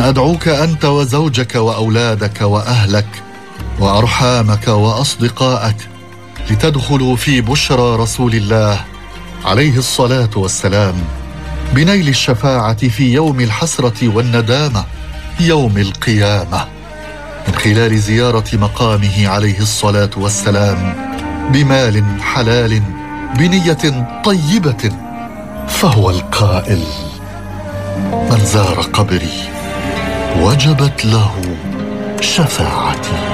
أنا أدعوك أنت وزوجك وأولادك وأهلك وأرحامك وأصدقائك لتدخلوا في بشرى رسول الله عليه الصلاة والسلام بنيل الشفاعة في يوم الحسرة والندامة يوم القيامة، من خلال زيارة مقامه عليه الصلاة والسلام بمال حلال بنية طيبة. فهو القائل: من زار قبري وجبت له شفاعتي.